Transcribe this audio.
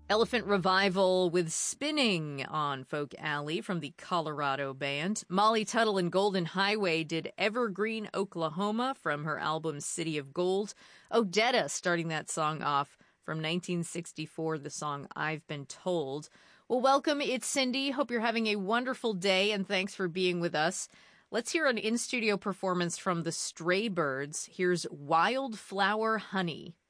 Elephant Revival with Spinning on Folk Alley from the Colorado band. Molly Tuttle and Golden Highway did Evergreen, Oklahoma from her album City of Gold. Odetta starting that song off from 1964, the song I've Been Told. Well, welcome. It's Cindy. Hope you're having a wonderful day, and thanks for being with us. Let's hear an in-studio performance from the Stray Birds. Here's Wildflower Honey.